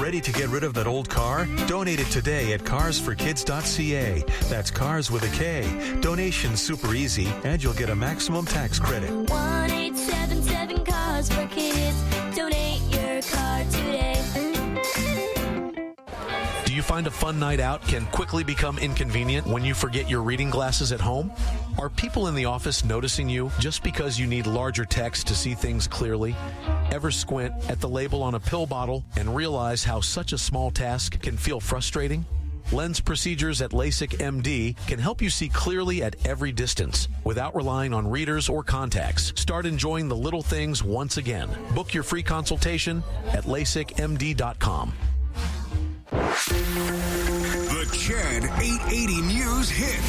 Ready to get rid of that old car? Donate it today at carsforkids.ca. That's cars with a K. Donation's super easy, and you'll get a maximum tax credit. 1-877-CARS-FOR-KIDS. Donate your car today. Do you find a fun night out can quickly become inconvenient when you forget your reading glasses at home? Are people in the office noticing you just because you need larger text to see things clearly? Ever squint at the label on a pill bottle and realize how such a small task can feel frustrating? Lens procedures at LASIK MD can help you see clearly at every distance without relying on readers or contacts. Start enjoying the little things once again. Book your free consultation at LASIKMD.com. The Chad 880 News hit.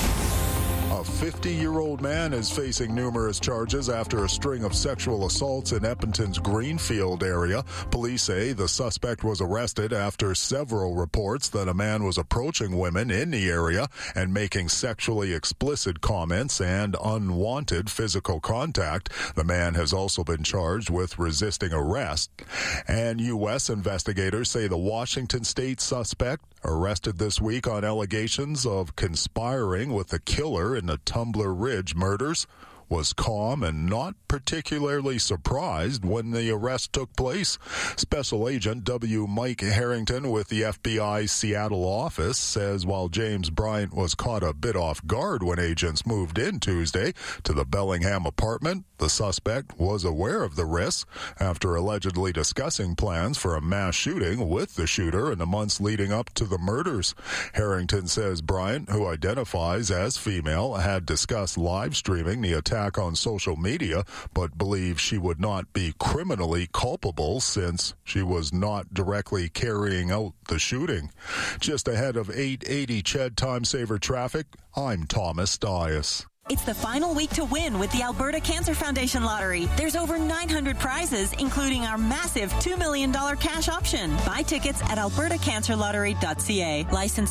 A 50-year-old man is facing numerous charges after a string of sexual assaults in Edmonton's Greenfield area. Police say the suspect was arrested after several reports that a man was approaching women in the area and making sexually explicit comments and unwanted physical contact. The man has also been charged with resisting arrest. And U.S. investigators say the Washington State suspect arrested this week on allegations of conspiring with the killer in the Tumbler Ridge murders was calm and not particularly surprised when the arrest took place. Special Agent W. Mike Harrington with the FBI's Seattle office says while James Bryant was caught a bit off guard when agents moved in Tuesday to the Bellingham apartment, the suspect was aware of the risks after allegedly discussing plans for a mass shooting with the shooter in the months leading up to the murders. Harrington says Bryant, who identifies as female, had discussed live streaming the attack on social media, but believes she would not be criminally culpable since she was not directly carrying out the shooting. Just ahead of 880 Ched Time Saver Traffic, I'm Thomas Dias. It's the final week to win with the Alberta Cancer Foundation Lottery. There's over 900 prizes, including our massive $2 million cash option. Buy tickets at albertacancerlottery.ca. License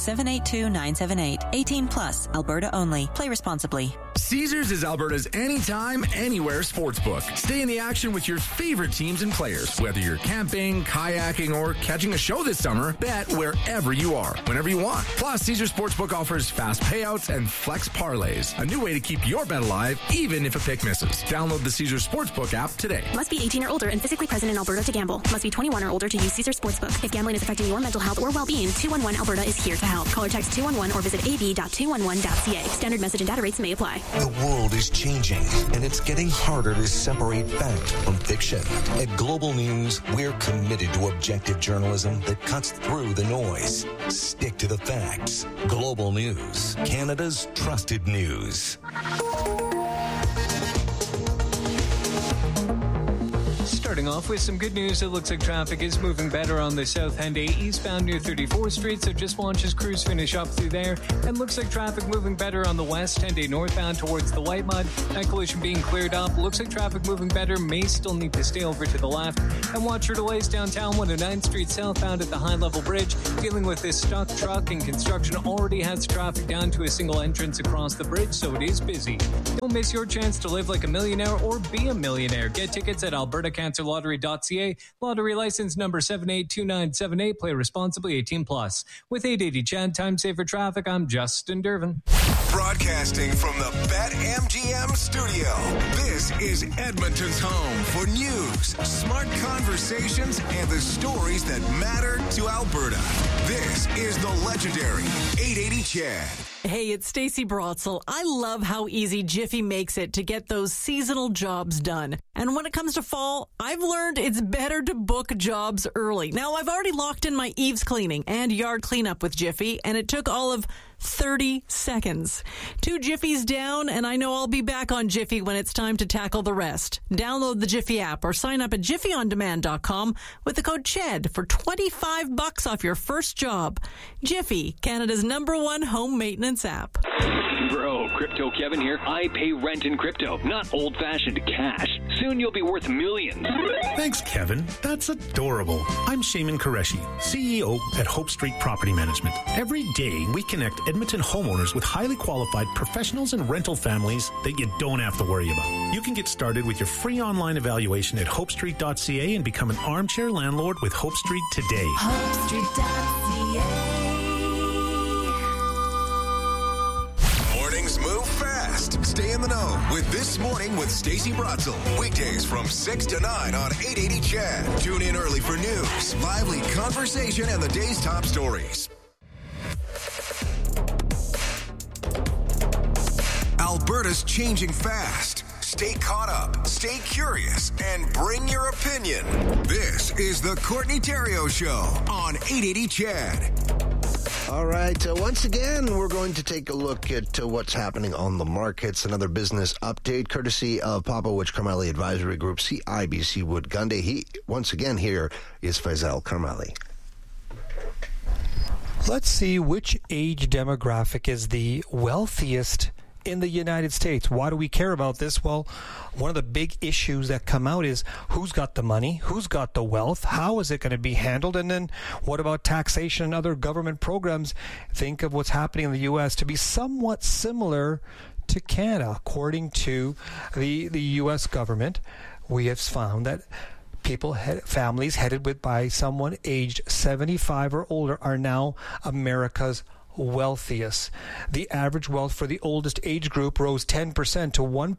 782978. 18 plus. Alberta only. Play responsibly. Caesars is Alberta's anytime, anywhere sportsbook. Stay in the action with your favorite teams and players. Whether you're camping, kayaking, or catching a show this summer, bet wherever you are, whenever you want. Plus, Caesars Sportsbook offers fast payouts and flex parlays. A new way to keep your bet alive, even if a pick misses. Download the Caesars Sportsbook app today. Must be 18 or older and physically present in Alberta to gamble. Must be 21 or older to use Caesars Sportsbook. If gambling is affecting your mental health or well-being, 211 Alberta is here to help. Call or text 211 or visit ab.211.ca. Standard message and data rates may apply. The world is changing, and it's getting harder to separate fact from fiction. At Global News, we're committed to objective journalism that cuts through the noise. Stick to the facts. Global News, Canada's trusted news. Starting off with some good news, it looks like traffic is moving better on the South Henday eastbound near 34th Street, so just watch as crews finish up through there. And looks like traffic moving better on the West Henday northbound towards the White Mud. That collision being cleared up. Looks like traffic moving better, may still need to stay over to the left. And watch for delays downtown 109th Street southbound at the High Level Bridge. Dealing with this stuck truck, and construction already has traffic down to a single entrance across the bridge, so it is busy. Don't miss your chance to live like a millionaire or be a millionaire. Get tickets at albertacancerlottery.ca. Lottery license number 782978. Play responsibly, 18 plus. With 880 Chad Time Saver Traffic, I'm Justin Dervin. Broadcasting from the BetMGM studio, this is Edmonton's home for news, smart conversations, and the stories that matter to Alberta. This is the legendary 880 Chad. Hey, it's Stacey Brotzel. I love how easy Jiffy makes it to get those seasonal jobs done. And when it comes to fall, I've learned it's better to book jobs early. Now, I've already locked in my eaves cleaning and yard cleanup with Jiffy, and it took all of 30 seconds. 2 Jiffies down, and I know I'll be back on Jiffy when it's time to tackle the rest. Download the Jiffy app or sign up at jiffyondemand.com with the code CHED for $25 off your first job. Jiffy, Canada's #1 home maintenance app. Bro, Crypto Kevin here. I pay rent in crypto, not old-fashioned cash. Soon you'll be worth millions. Thanks, Kevin. That's adorable. I'm Shaman Qureshi, CEO at Hope Street Property Management. Every day, we connect Edmonton homeowners with highly qualified professionals and rental families that you don't have to worry about. You can get started with your free online evaluation at hopestreet.ca and become an armchair landlord with Hope Street today. HopeStreet.ca. Mornings move fast. Stay in the know with This Morning with Stacey Bratzel. Weekdays from 6 to 9 on 880 CHED. Tune in early for news, lively conversation, and the day's top stories. Alberta's changing fast. Stay caught up, stay curious, and bring your opinion. This is the Courtney Theriault Show on 880 CHED. All right. Once again, we're going to take a look at what's happening on the markets. Another business update courtesy of Popowich Carmeli Advisory Group, CIBC Wood Gundy. Once again, here is Faisal Carmeli. Let's see which age demographic is the wealthiest in the United States. Why do we care about this? Well, one of the big issues that come out is who's got the money, who's got the wealth, how is it going to be handled, and then what about taxation and other government programs? Think of what's happening in the U.S. to be somewhat similar to Canada. According to the U.S. government, we have found that families headed by someone aged 75 or older are now America's wealthiest. The average wealth for the oldest age group rose 10% to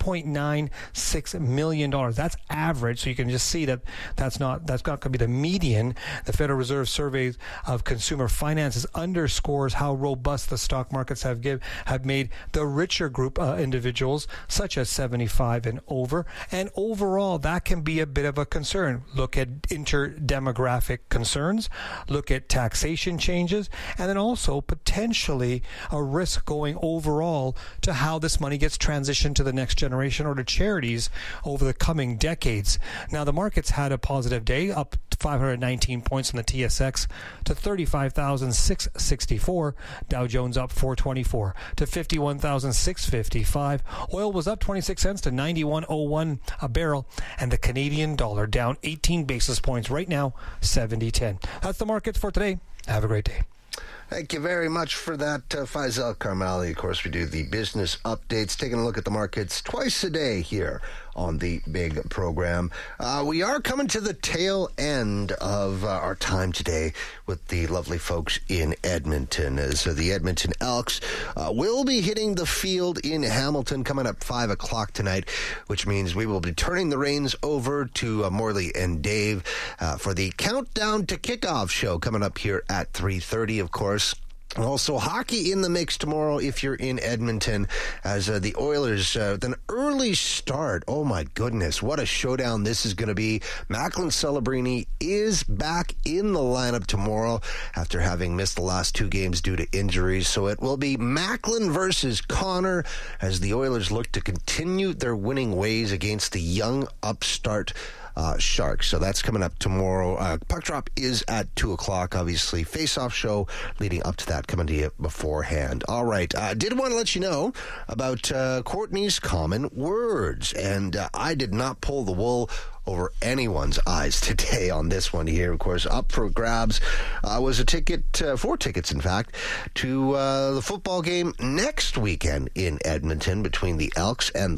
$1.96 million. That's average, so you can just see that that's not going to be the median. The Federal Reserve survey of consumer finances underscores how robust the stock markets have made the richer group individuals, such as 75 and over. And overall, that can be a bit of a concern. Look at interdemographic concerns, look at taxation changes, and then also potentially a risk going overall to how this money gets transitioned to the next generation or to charities over the coming decades. Now, the markets had a positive day, up 519 points in the TSX to 35,664. Dow Jones up 424 to 51,655. Oil was up 26 cents to 91.01 a barrel, and the Canadian dollar down 18 basis points right now, 70.10. That's the markets for today. Have a great day. Thank you very much for that, Faisal Carmeli. Of course, we do the business updates, taking a look at the markets twice a day here on the big program. We are coming to the tail end of our time today with the lovely folks in Edmonton. So the Edmonton Elks will be hitting the field in Hamilton coming up 5 o'clock tonight, which means we will be turning the reins over to Morley and Dave for the Countdown to Kickoff show coming up here at 3:30, of course. Also, hockey in the mix tomorrow if you're in Edmonton, as the Oilers, with an early start. Oh, my goodness, what a showdown this is going to be. Macklin Celebrini is back in the lineup tomorrow after having missed the last 2 games due to injuries. So it will be Macklin versus Connor as the Oilers look to continue their winning ways against the young upstart Sharks. So that's coming up tomorrow. Puck Drop is at 2 o'clock, obviously. Face-Off show leading up to that coming to you beforehand. All right. Did want to let you know about Courtney's Common Words. And I did not pull the wool over anyone's eyes today on this one here. Of course, up for grabs was a ticket, 4 tickets, in fact, to the football game next weekend in Edmonton between the Elks and